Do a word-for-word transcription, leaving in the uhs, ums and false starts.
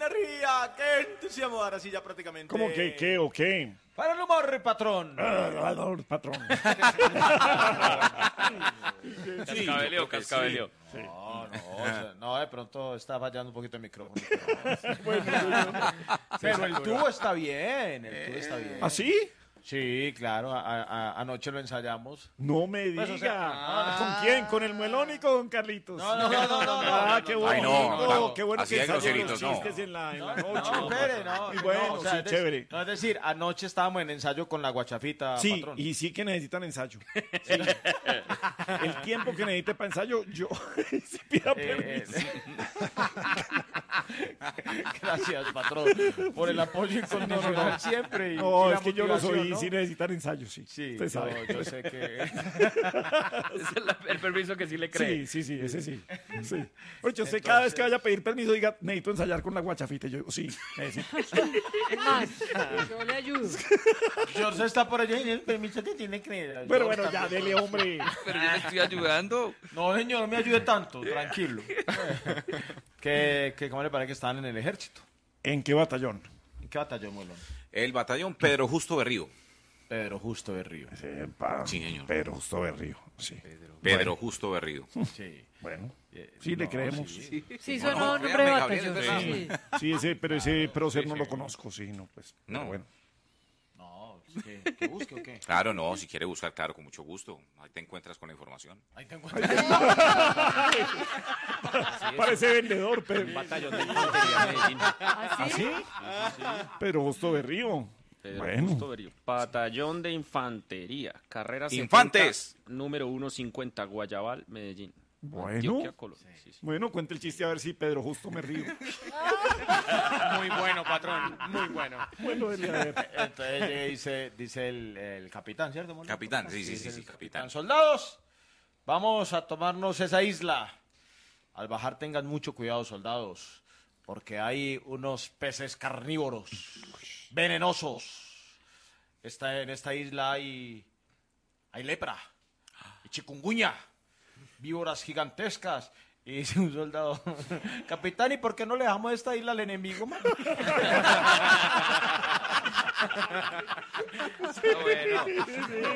energía, qué entusiasmo. Ahora sí, ya prácticamente. ¿Cómo que qué o qué? Para el humor, patrón. Ah, patrón. Cascabeleo, cascabeleo. Sí. No, no, o sea, no, de pronto está fallando un poquito el micrófono. Bueno, Pero el tubo está bien, el tubo está bien. ¿Ah, sí? Sí, claro, a- a- anoche lo ensayamos. No me diga. Pues, o sea, ah. ¿Con quién? ¿Con el Muelón y con Carlitos? No, no, no, no, no, no. Ah, qué bueno. Ay, no, no, Qué bueno así que hay ensayan groseritos, los no. chistes en la, en la No, noche. no, espere, no. Y bueno, no, o sea, sí, es decir- chévere. No, es decir, anoche estábamos en ensayo con la guachafita, Sí, patrón. y sí que necesitan ensayo. Sí. El tiempo que necesite para ensayo, yo sí pida Eh, permiso. Gracias, patrón, por el apoyo incondicional siempre. Y, No, y la es que yo los motivación, oí, ¿no? sí necesitan ensayo, sí. Sí, Usted sabe. no, yo sé que... Ese es la- el permiso que sí le cree. Sí, sí, sí, ese sí. sí. Oye, yo sé, cada vez que vaya a pedir permiso, diga, necesito ensayar con la guachafita. Y yo digo, sí, necesito. Es más, yo le ayudo. George está por allá y el permiso que tiene que... Pero bueno, ya, dele, hombre. Pero yo le estoy ayudando. No, señor, no me ayude tanto, tranquilo. que, que, ¿Cómo le parece que estaban en el ejército? ¿En qué batallón? ¿En qué batallón, Muelón? El batallón Pedro Justo Berrío. Pedro Justo de Río. Sepa, Sí, señor. Pero Justo Berrío, sí. Pedro Justo Berrío. Sí. Bueno, Eh, sí le no, creemos. sí. Sí, Sí, No, sonó no, nombre de créame, Gabriel, batallón. es verdad. Sí. ese, pero ese prócer no lo conozco, sí, no, pues. No. pero bueno. No, ¿qué, ¿qué busque o qué? Claro, no, si quiere buscar, claro, con mucho gusto. Ahí te encuentras con la información. Ahí te encuentras. Parece vendedor, pero. Batallón de infantería Medellín. ¿Ah, sí? Pero Justo Berrío. Pedro Bueno. Justo Berrío. Batallón de infantería. Carrera ¡Infantes! setenta, número ciento cincuenta, Guayabal, Medellín. Bueno. Antioquia, Colombia. Sí, sí. Bueno, cuente el chiste a ver si Pedro Justo me río. Muy bueno, patrón. Muy bueno. Bueno, dele a ver. Entonces eh, dice, dice el, el capitán, ¿cierto, Muelón? Capitán, sí, sí, Dice sí, el sí, capitán. Soldados, vamos a tomarnos esa isla. Al bajar tengan mucho cuidado, soldados, porque hay unos peces carnívoros, venenosos. Esta, en esta isla hay, hay lepra, y chikungunya, víboras gigantescas. Y dice un soldado, capitán, ¿y por qué no le dejamos esta isla al enemigo, man? Está bueno.